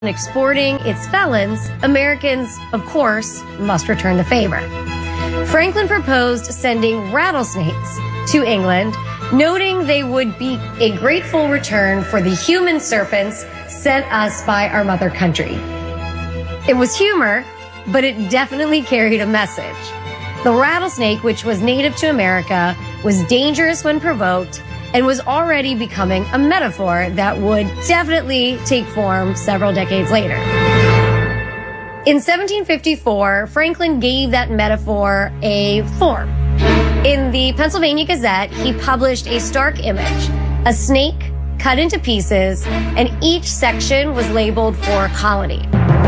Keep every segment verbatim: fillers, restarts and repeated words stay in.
exporting its felons, Americans, of course, must return the favor. Franklin proposed sending rattlesnakes to England, noting they would be a grateful return for the human serpents sent us by our mother country. It was humor, but it definitely carried a message. The rattlesnake, which was native to America, was dangerous when provoked and was already becoming a metaphor that would definitely take form several decades later. In seventeen fifty-four, Franklin gave that metaphor a form. In the Pennsylvania Gazette, he published a stark image, a snake cut into pieces, and each section was labeled for a colony.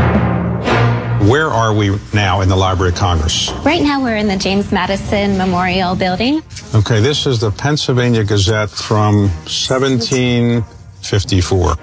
Where are we now in the Library of Congress? Right now we're in the James Madison Memorial Building. Okay, this is the Pennsylvania Gazette from seventeen fifty-four.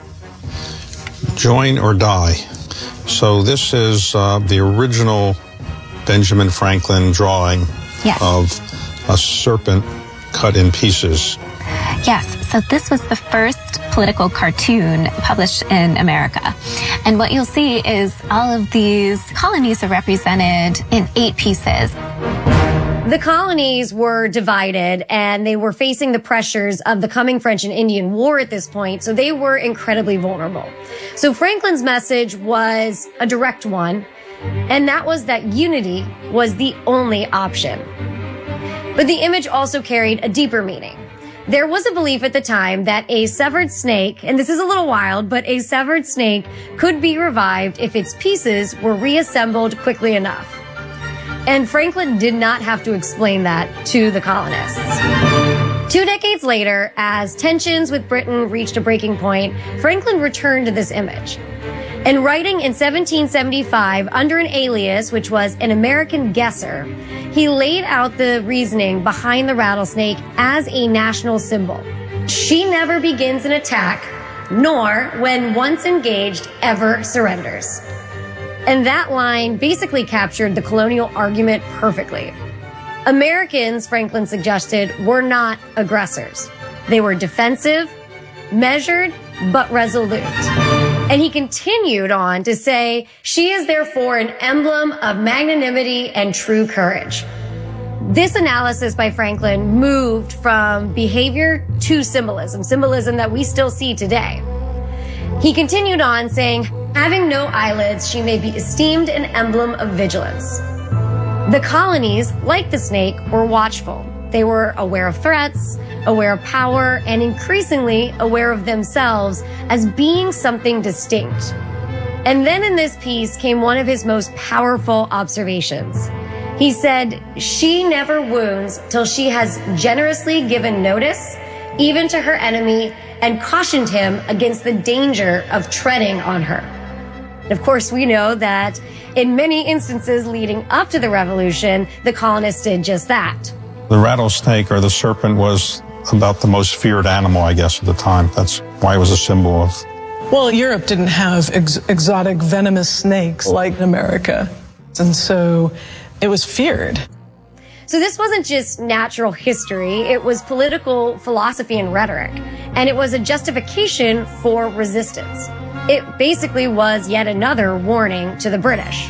Join or die. So this is uh, the original Benjamin Franklin drawing Yes. of a serpent cut in pieces. Yes, so this was the first political cartoon published in America. And what you'll see is all of these colonies are represented in eight pieces. The colonies were divided and they were facing the pressures of the coming French and Indian War at this point, so they were incredibly vulnerable. So Franklin's message was a direct one, and that was that unity was the only option. But the image also carried a deeper meaning. There was a belief at the time that a severed snake, and this is a little wild, but a severed snake could be revived if its pieces were reassembled quickly enough. And Franklin did not have to explain that to the colonists. Two decades later, as tensions with Britain reached a breaking point, Franklin returned to this image. And writing in seventeen seventy-five under an alias, which was an American guesser, he laid out the reasoning behind the rattlesnake as a national symbol. She never begins an attack, nor, when once engaged, ever surrenders. And that line basically captured the colonial argument perfectly. Americans, Franklin suggested, were not aggressors. They were defensive, measured, but resolute. And he continued on to say, she is therefore an emblem of magnanimity and true courage. This analysis by Franklin moved from behavior to symbolism, symbolism that we still see today. He continued on saying, having no eyelids, she may be esteemed an emblem of vigilance. The colonies, like the snake, were watchful. They were aware of threats, aware of power, and increasingly aware of themselves as being something distinct. And then in this piece came one of his most powerful observations. He said, she never wounds till she has generously given notice, even to her enemy, and cautioned him against the danger of treading on her. And of course, we know that in many instances leading up to the revolution, the colonists did just that. The rattlesnake or the serpent was about the most feared animal, I guess, at the time. That's why it was a symbol of... Well, Europe didn't have ex exotic venomous snakes like America. And so it was feared. So this wasn't just natural history. It was political philosophy and rhetoric. And it was a justification for resistance. It basically was yet another warning to the British.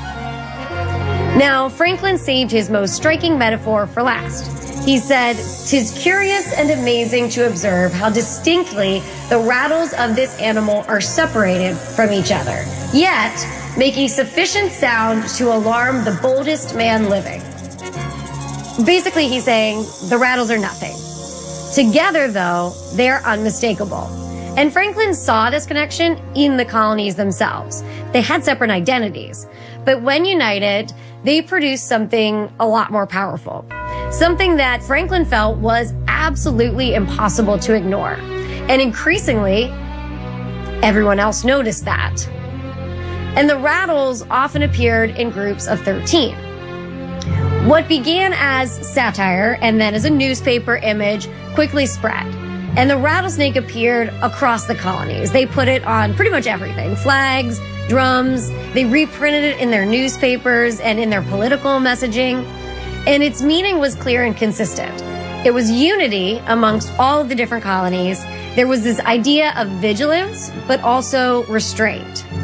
Now, Franklin saved his most striking metaphor for last. He said, "'Tis curious and amazing to observe how distinctly the rattles of this animal are separated from each other, yet making sufficient sound to alarm the boldest man living." Basically, he's saying the rattles are nothing. Together, though, they're unmistakable. And Franklin saw this connection in the colonies themselves. They had separate identities, but when united, they produced something a lot more powerful. Something that Franklin felt was absolutely impossible to ignore. And increasingly, everyone else noticed that. And the rattles often appeared in groups of thirteen. What began as satire and then as a newspaper image quickly spread. And the rattlesnake appeared across the colonies. They put it on pretty much everything. Flags, drums, they reprinted it in their newspapers and in their political messaging. And its meaning was clear and consistent. It was unity amongst all of the different colonies. There was this idea of vigilance, but also restraint.